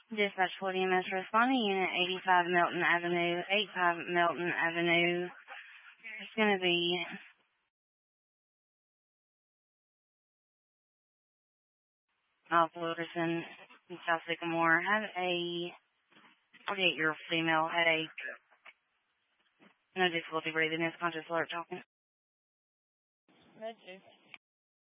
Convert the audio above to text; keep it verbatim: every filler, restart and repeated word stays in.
Dispatch Fort E M S responding, Unit eighty-five Melton Avenue, eighty-five Melton Avenue. It's going to be off Wilderson, South Sycamore. Had a forty-eight-year-old female headache, no difficulty breathing, is conscious alert talking. Roger.